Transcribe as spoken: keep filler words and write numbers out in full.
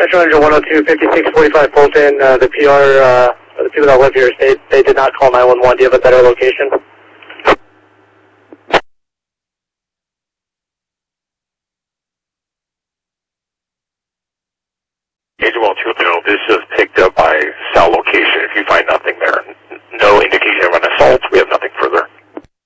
Metro Manager one oh two, fifty-six forty-five Fulton, uh, the P R, uh, the people that live here, they, they did not call nine one one. Do you have a better location? Angel one two, no, this is